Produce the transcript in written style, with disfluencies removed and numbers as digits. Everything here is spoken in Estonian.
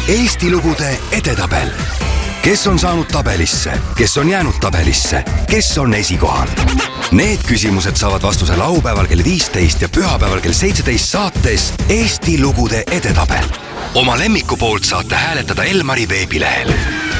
Eesti lugude edetabel. Kes on saanud tabelisse, kes on jäänud tabelisse, kes on esikohal? Need küsimused saavad vastuse laupäeval kell 15 ja pühapäeval kell 17 saates Eesti lugude edetabel. Oma lemmiku poolt saate hääletada Elmari veebilehel.